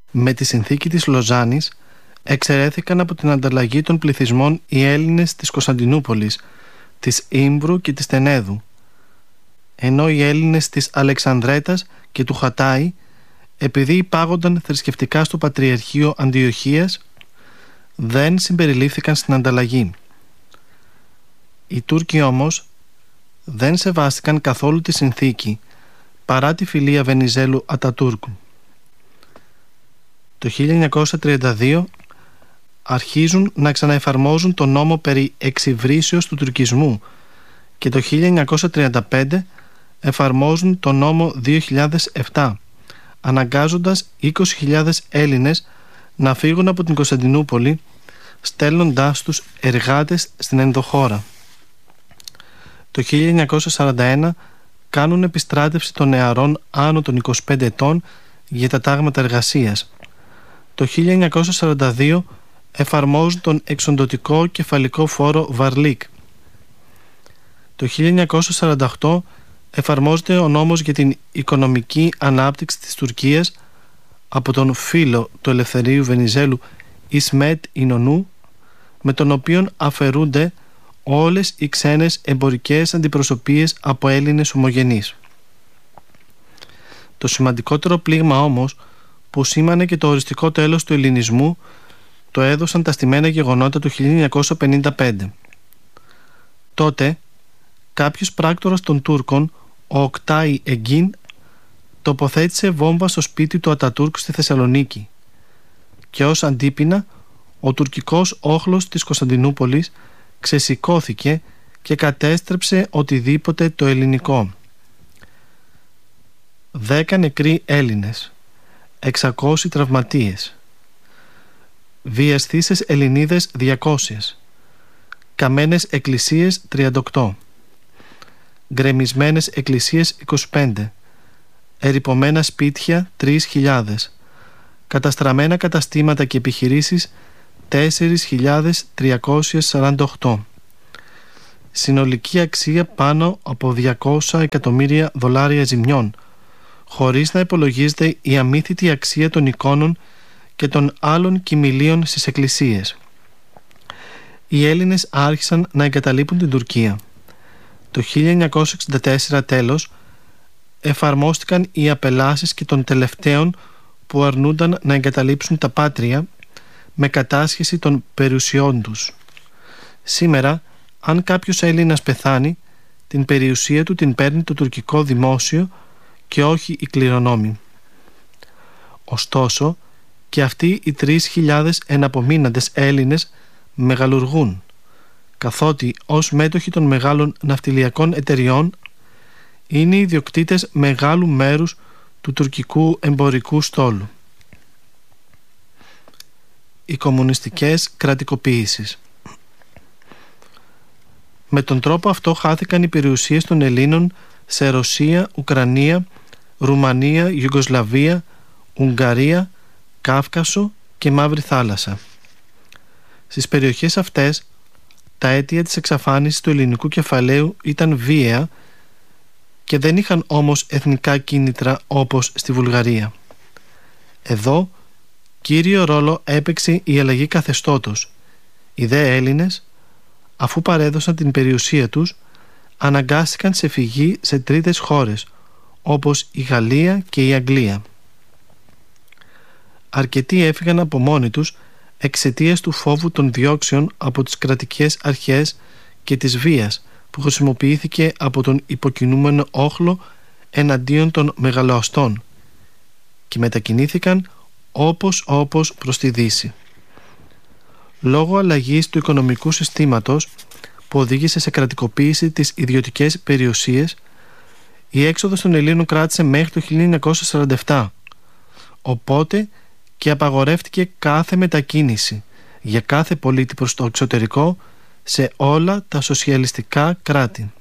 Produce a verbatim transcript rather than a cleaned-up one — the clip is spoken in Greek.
Με τη συνθήκη της Λοζάνης εξαιρέθηκαν από την ανταλλαγή των πληθυσμών οι Έλληνες της Κωνσταντινούπολης, της Ήμβρου και της Τενέδου, ενώ οι Έλληνες της Αλεξανδρέτας και του Χατάη, επειδή υπάγονταν θρησκευτικά στο Πατριαρχείο Αντιοχίας, δεν συμπεριλήφθηκαν στην ανταλλαγή. Οι Τούρκοι όμως δεν σεβάστηκαν καθόλου τη συνθήκη, παρά τη φιλία Βενιζέλου Ατατούρκου. Το χίλια εννιακόσια τριάντα δύο αρχίζουν να ξαναεφαρμόζουν τον νόμο περί εξυβρίσεως του τουρκισμού και το χίλια εννιακόσια τριάντα πέντε εφαρμόζουν τον νόμο δύο χιλιάδες επτά, αναγκάζοντας είκοσι χιλιάδες Έλληνες να φύγουν από την Κωνσταντινούπολη, στέλνοντάς τους εργάτες στην ενδοχώρα. Το χίλια εννιακόσια σαράντα ένα κάνουν επιστράτευση των νεαρών άνω των είκοσι πέντε ετών για τα τάγματα εργασίας. Το χίλια εννιακόσια σαράντα δύο εφαρμόζουν τον εξοντωτικό κεφαλικό φόρο Βαρλίκ. Το χίλια εννιακόσια σαράντα οκτώ εφαρμόζεται ο νόμος για την οικονομική ανάπτυξη της Τουρκίας από τον φίλο του Ελευθερίου Βενιζέλου Ισμέτ Ινονού, με τον οποίο αφαιρούνται όλες οι ξένες εμπορικές αντιπροσωπείες από Έλληνες ομογενείς. Το σημαντικότερο πλήγμα όμως, που σήμανε και το οριστικό τέλος του ελληνισμού, το έδωσαν τα στημένα γεγονότα του χίλια εννιακόσια πενήντα πέντε. Τότε κάποιος πράκτορας των Τούρκων, ο Οκτάι Εγκίν, τοποθέτησε βόμβα στο σπίτι του Ατατούρκ στη Θεσσαλονίκη και ως αντίπεινα ο τουρκικός όχλος της Κωνσταντινούπολης ξεσηκώθηκε και κατέστρεψε οτιδήποτε το ελληνικό. Δέκα νεκροί Έλληνες, εξακόσιοι τραυματίες, βιαστήσεις Ελληνίδες διακόσιες, καμένες εκκλησίες τριάντα οκτώ, γκρεμισμένες εκκλησίες είκοσι πέντε, ερειπωμένα σπίτια τρεις χιλιάδες, καταστραμμένα καταστήματα και επιχειρήσεις τέσσερις χιλιάδες τριακόσια σαράντα οκτώ, συνολική αξία πάνω από διακόσια εκατομμύρια δολάρια ζημιών, χωρίς να υπολογίζεται η αμύθιτη αξία των εικόνων και των άλλων κοιμηλίων στις εκκλησίες. Οι Έλληνες άρχισαν να εγκαταλείπουν την Τουρκία. Το χίλια εννιακόσια εξήντα τέσσερα τέλος εφαρμόστηκαν οι απελάσεις και των τελευταίων που αρνούνταν να εγκαταλείψουν τα πάτρια με κατάσχεση των περιουσιών τους. Σήμερα, αν κάποιος Έλληνας πεθάνει, την περιουσία του την παίρνει το τουρκικό δημόσιο και όχι οι κληρονόμοι. Ωστόσο, και αυτοί οι τρεις χιλιάδες εναπομείναντες Έλληνες μεγαλουργούν, καθότι ως μέτοχοι των μεγάλων ναυτιλιακών εταιριών είναι οι ιδιοκτήτες μεγάλου μέρους του τουρκικού εμπορικού στόλου. Οι κομμουνιστικές κρατικοποίησεις. Με τον τρόπο αυτό χάθηκαν οι περιουσίες των Ελλήνων σε Ρωσία, Ουκρανία, Ρουμανία, Ιουγκοσλαβία, Ουγγαρία, Κάφκασο και Μαύρη Θάλασσα. Στις περιοχές αυτές τα αίτια της εξαφάνισης του ελληνικού κεφαλαίου ήταν βίαια και δεν είχαν όμως εθνικά κίνητρα όπως στη Βουλγαρία. Εδώ κύριο ρόλο έπαιξε η αλλαγή καθεστώτος. Οι δε Έλληνες, αφού παρέδωσαν την περιουσία τους, αναγκάστηκαν σε φυγή σε τρίτες χώρες όπως η Γαλλία και η Αγγλία. Αρκετοί έφυγαν από μόνοι τους εξαιτίας του φόβου των διώξεων από τις κρατικές αρχές και της βίας που χρησιμοποιήθηκε από τον υποκινούμενο όχλο εναντίον των μεγαλοαστών και μετακινήθηκαν όπως όπως προς τη Δύση. Λόγω αλλαγής του οικονομικού συστήματος που οδήγησε σε κρατικοποίηση της ιδιωτικές περιουσίες, η έξοδος των Ελλήνων κράτησε μέχρι το χίλια εννιακόσια σαράντα επτά, οπότε και απαγορεύτηκε κάθε μετακίνηση για κάθε πολίτη προς το εξωτερικό σε όλα τα σοσιαλιστικά κράτη.